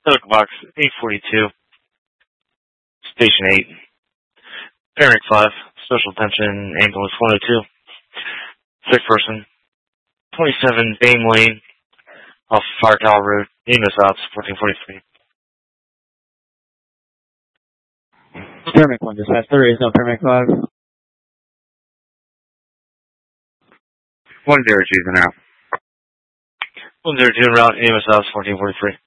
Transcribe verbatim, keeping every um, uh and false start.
Medical box eight forty-two, Station eight, Paramedic five, Special Attention, Ambulance one oh two, sick person, twenty-seven Dame Lane, off Fire Tower Road, E M S Ops, fourteen forty-three. Paramedic one, dispatch, there is no Paramedic five. one zero two is an out. one zero two en route, E M S Ops, fourteen forty-three.